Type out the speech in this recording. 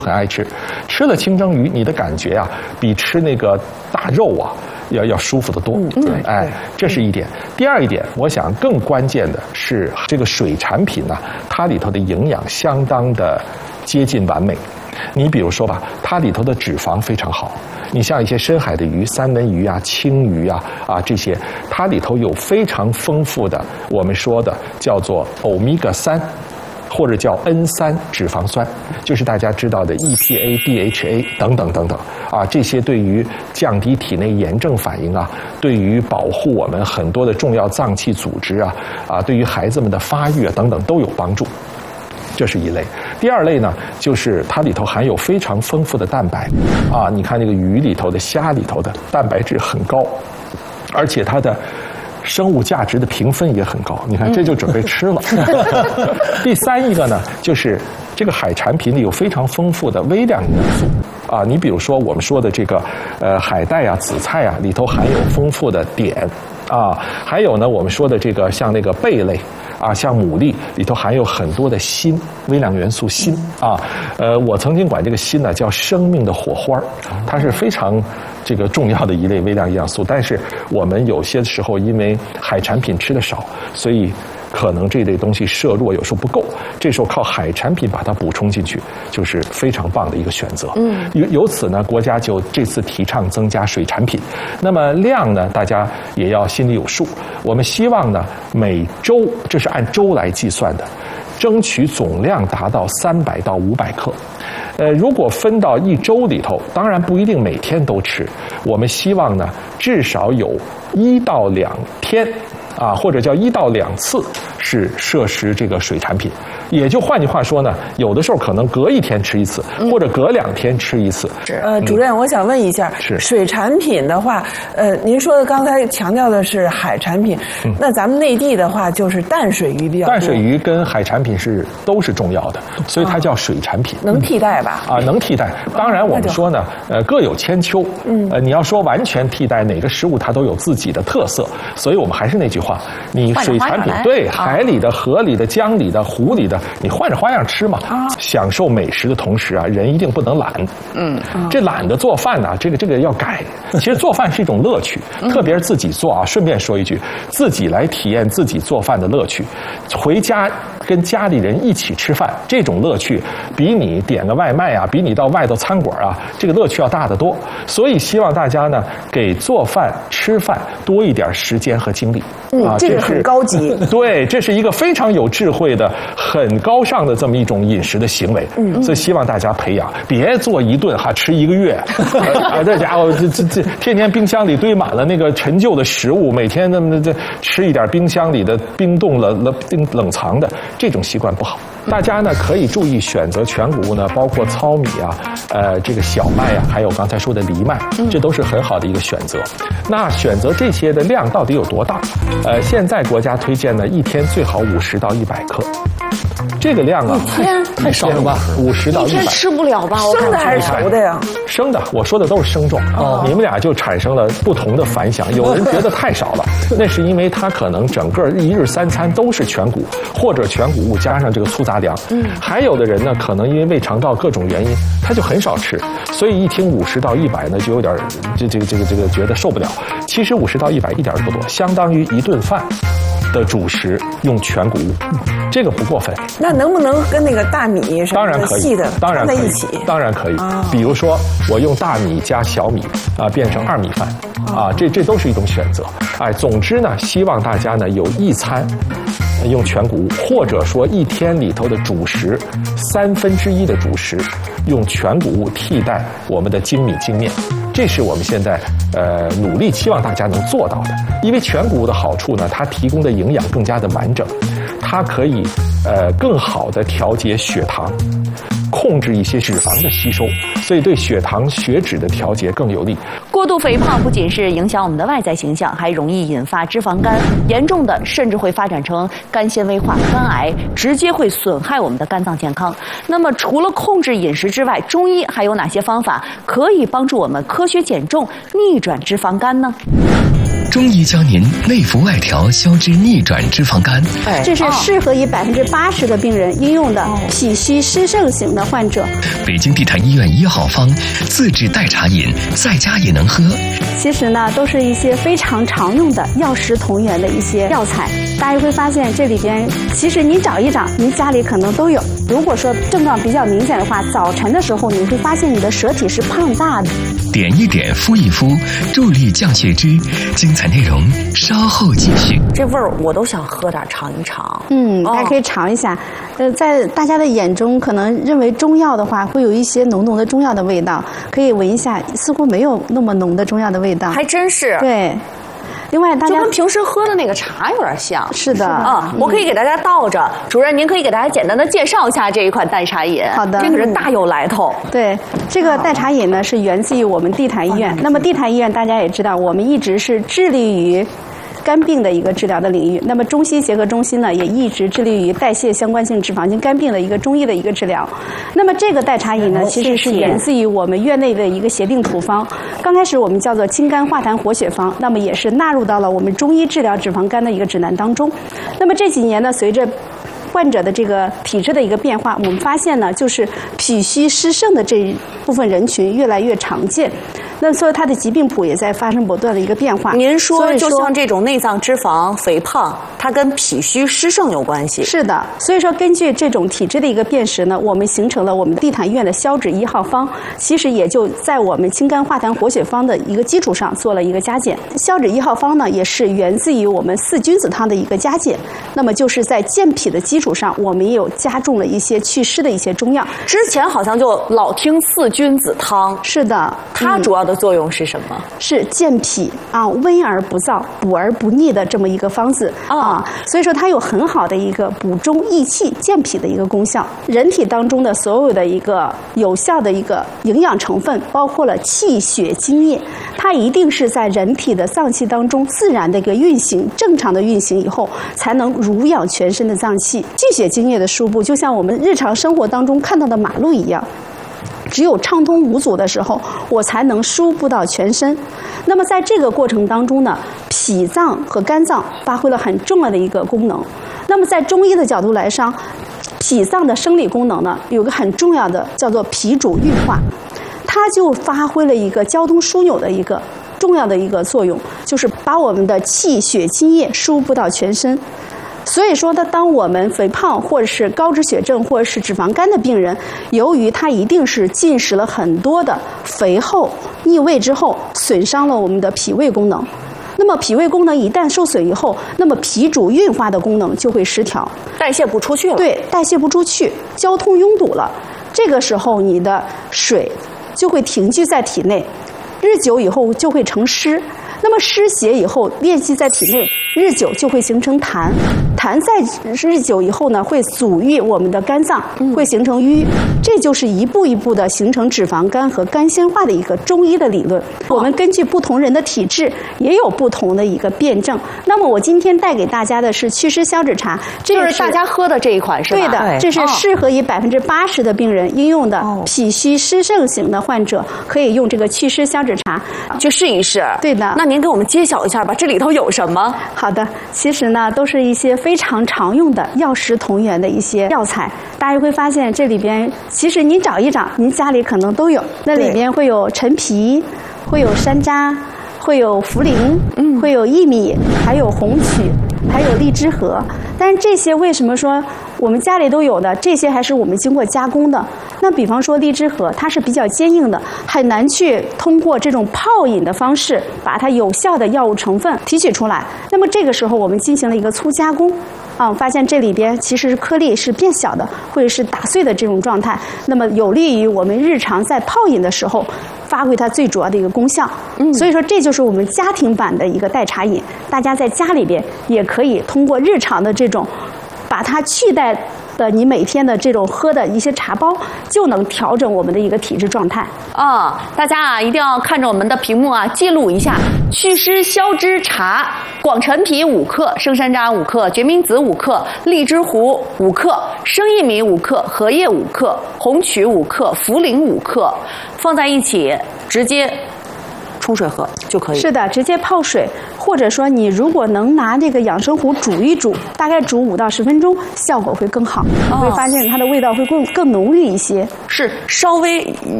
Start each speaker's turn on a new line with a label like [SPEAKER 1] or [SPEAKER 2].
[SPEAKER 1] 很爱吃，吃了清蒸鱼，你的感觉啊，比吃那个大肉啊要舒服得多。哎，这是一点。第二一点，我想更关键的是这个水产品呢，它里头的营养相当的接近完美。你比如说吧，它里头的脂肪非常好。你像一些深海的鱼，三文鱼啊、青鱼啊这些，它里头有非常丰富的我们说的叫做欧米伽3。或者叫 N3 脂肪酸，就是大家知道的 EPA、DHA 等等等等啊，这些对于降低体内炎症反应啊，对于保护我们很多的重要脏器组织啊，对于孩子们的发育啊等等都有帮助。这是一类。第二类呢，就是它里头含有非常丰富的蛋白啊，你看这个鱼里头的、虾里头的蛋白质很高，而且它的生物价值的评分也很高，你看这就准备吃了。第三一个呢，就是这个海产品里有非常丰富的微量元素啊，你比如说我们说的这个海带啊、紫菜啊，里头含有丰富的碘啊，还有呢我们说的这个像那个贝类啊，像牡蛎里头含有很多的锌，微量元素锌啊。我曾经管这个锌呢叫生命的火花，它是非常这个重要的一类微量营养素。但是我们有些时候因为海产品吃的少，所以可能这类东西摄入有时候不够，这时候靠海产品把它补充进去，就是非常棒的一个选择。由此呢，国家就这次提倡增加水产品。那么量呢，大家也要心里有数。我们希望呢，每周，这是按周来计算的，争取总量达到300到500克。如果分到一周里头，当然不一定每天都吃，我们希望呢，至少有1到2天。或者叫1到2次是摄食这个水产品，也就换句话说呢，有的时候可能隔1天吃一次，或者隔2天吃一次。
[SPEAKER 2] 主任，我想问一下，水产品的话，您说的刚才强调的是海产品，那咱们内地的话就是淡水鱼比较多。淡水鱼
[SPEAKER 1] 跟海产品都是重要的，所以它叫水产品。
[SPEAKER 2] 能替代吧？
[SPEAKER 1] 能替代。当然我们说呢，各有千秋。你要说完全替代哪个食物，它都有自己的特色，所以我们还是那句话。你水产品对海里的、河里的、江里的、湖里的，你换着花样吃嘛。享受美食的同时啊，人一定不能懒。这懒得做饭呢，这个要改。其实做饭是一种乐趣，特别是自己做啊。顺便说一句，自己来体验自己做饭的乐趣，回家跟家里人一起吃饭，这种乐趣比你点个外卖啊，比你到外头餐馆啊，这个乐趣要大得多。所以希望大家呢，给做饭、吃饭多一点时间和精力。
[SPEAKER 2] 这个很高级。
[SPEAKER 1] 对，这是一个非常有智慧的、很高尚的这么一种饮食的行为。所以希望大家培养，别做一顿吃1个月。这家伙这天天冰箱里堆满了那个陈旧的食物，每天这吃一点冰箱里的冰冻冷藏的，这种习惯不好。大家呢可以注意选择全谷物呢，包括糙米啊，这个小麦啊，还有刚才说的藜麦，这都是很好的一个选择。那选择这些的量到底有多大？现在国家推荐呢，一天最好50到100克。这个量啊，
[SPEAKER 3] 一天
[SPEAKER 1] 太少了吧？50到100，一
[SPEAKER 3] 天吃不了吧？
[SPEAKER 2] 生的还是熟的呀？
[SPEAKER 1] 生的，我说的都是生重。你们俩就产生了不同的反响。有人觉得太少了，那是因为他可能整个1日3餐都是全谷，或者全谷物加上这个粗杂粮。还有的人呢，可能因为胃肠道各种原因，他就很少吃，所以一听50到100呢，就有点这个觉得受不了。其实50到100一点都不多，相当于一顿饭的主食用全谷物，这个不过分。
[SPEAKER 2] 那能不能跟那个大米什么的细的放在一起？
[SPEAKER 1] 当然可以。比如说我用大米加小米变成2米饭这都是一种选择。总之呢，希望大家呢有一餐用全谷物，或者说一天里头的主食1/3的主食用全谷物替代我们的精米精面。这是我们现在努力期望大家能做到的。因为全谷物的好处呢，它提供的营养更加的完整，它可以更好的调节血糖，控制一些脂肪的吸收，所以对血糖血脂的调节更有利。
[SPEAKER 3] 过度肥胖不仅是影响我们的外在形象，还容易引发脂肪肝，严重的甚至会发展成肝纤维化、肝癌，直接会损害我们的肝脏健康。那么除了控制饮食之外，中医还有哪些方法可以帮助我们科学减重、逆转脂肪肝呢？
[SPEAKER 4] 中医教您内服外调消脂逆转脂肪肝。
[SPEAKER 5] 这是适合于80%的病人应用的脾虚湿盛型的患者。
[SPEAKER 4] 北京地坛医院1号方，自制代茶饮，在家也能喝。
[SPEAKER 5] 其实呢，都是一些非常常用的药食同源的一些药材。大家会发现这里边，其实您找一找，您家里可能都有。如果说症状比较明显的话，早晨的时候你会发现你的舌体是胖大的。
[SPEAKER 4] 点一点，敷一敷，助力降血脂。精彩内容稍后继续。
[SPEAKER 3] 这味儿我都想喝点尝一尝。
[SPEAKER 5] 大家可以尝一下。在大家的眼中，可能认为中药的话会有一些浓浓的中药的味道，可以闻一下，似乎没有那么浓的中药的味道。
[SPEAKER 3] 还真是。
[SPEAKER 5] 对。另外，大家
[SPEAKER 3] 就跟平时喝的那个茶有点像。
[SPEAKER 5] 是的
[SPEAKER 3] 我可以给大家倒着。主任，您可以给大家简单的介绍一下这一款代茶饮。
[SPEAKER 5] 好的，
[SPEAKER 3] 这可是大有来头。
[SPEAKER 5] 对，这个代茶饮呢是源自于我们地坛医院。那么地坛医院大家也知道，我们一直是致力于肝病的一个治疗的领域。那么中西结合中心呢，也一直致力于代谢相关性脂肪性肝病的一个中医的一个治疗。那么这个代茶饮呢，其实是源自于我们院内的一个协定处方。刚开始我们叫做清肝化痰活血方，那么也是纳入到了我们中医治疗脂肪肝的一个指南当中。那么这几年呢，随着患者的这个体质的一个变化，我们发现呢，就是脾虚湿盛的这一部分人群越来越常见。那所以它的疾病谱也在发生不断的一个变化。
[SPEAKER 3] 您说，就像这种内脏脂肪肥胖，它跟脾虚湿盛有关系？
[SPEAKER 5] 是的。所以说，根据这种体质的一个辨识呢，我们形成了我们地坛医院的消脂1号方，其实也就在我们清肝化痰活血方的一个基础上做了一个加减。消脂1号方呢，也是源自于我们4君子汤的一个加减。那么就是在健脾的基础上，我们也有加重了一些祛湿的一些中药。
[SPEAKER 3] 之前好像就老听4君子汤。
[SPEAKER 5] 是的。
[SPEAKER 3] 它主要的作用是什么？
[SPEAKER 5] 是健脾温而不燥，补而不腻的这么一个方子所以说它有很好的一个补中益气、健脾的一个功效。人体当中的所有的一个有效的一个营养成分，包括了气血津液，它一定是在人体的脏器当中自然的一个运行、正常的运行以后，才能濡养全身的脏器。气血津液的输布，就像我们日常生活当中看到的马路一样。只有畅通无阻的时候，我才能输布到全身。那么在这个过程当中呢，脾脏和肝脏发挥了很重要的一个功能。那么在中医的角度来上，脾脏的生理功能呢，有个很重要的叫做脾主运化，它就发挥了一个交通枢纽的一个重要的一个作用，就是把我们的气血津液输布到全身。所以说呢，当我们肥胖或者是高脂血症或者是脂肪肝的病人，由于他一定是进食了很多的肥厚逆胃之后，损伤了我们的脾胃功能。那么脾胃功能一旦受损以后，那么脾主运化的功能就会失调，
[SPEAKER 3] 代谢不出去了。
[SPEAKER 5] 对，代谢不出去，交通拥堵了。这个时候你的水就会停聚在体内，日久以后就会成湿。那么湿邪以后练积在体内，日久就会形成痰，痰在日久以后呢，会阻郁我们的肝脏，会形成瘀，这就是一步一步的形成脂肪肝和肝纤化的一个中医的理论。我们根据不同人的体质，也有不同的一个辩证。那么我今天带给大家的是祛湿消脂茶，这
[SPEAKER 3] 就是大家喝的这一款是吧？
[SPEAKER 5] 对的，这是适合于80%的病人应用的脾虚湿盛型的患者可以用这个祛湿消脂茶
[SPEAKER 3] 去试一试。
[SPEAKER 5] 对的。
[SPEAKER 3] 那您给我们揭晓一下吧，这里头有什么？
[SPEAKER 5] 好的，其实呢都是一些非常常用的药食同源的一些药材。大家会发现这里边，其实您找一找，您家里可能都有。那里边会有陈皮，会有山楂，会有茯苓，会有薏米，还有红曲，还有荔枝核。但是这些为什么说我们家里都有的？这些还是我们经过加工的。那比方说荔枝核，它是比较坚硬的，很难去通过这种泡饮的方式把它有效的药物成分提取出来。那么这个时候我们进行了一个粗加工。发现这里边其实颗粒是变小的，或者是打碎的这种状态，那么有利于我们日常在泡饮的时候发挥它最主要的一个功效。所以说这就是我们家庭版的一个代茶饮，大家在家里边也可以通过日常的这种把它取代的你每天的这种喝的一些茶包，就能调整我们的一个体质状态。
[SPEAKER 3] 大家一定要看着我们的屏幕记录一下：祛湿消脂茶，广陈皮5克，生山楂5克，决明子5克，荔枝核5克，生薏米5克，荷叶5克，红曲5克，茯苓5克，放在一起直接冲水喝就可以。
[SPEAKER 5] 是的，直接泡水，或或者说你如果能拿这个养生壶煮一煮，大概煮5到10分钟，效果会更好。你会发现它的味道会更浓郁一些。
[SPEAKER 3] 是稍微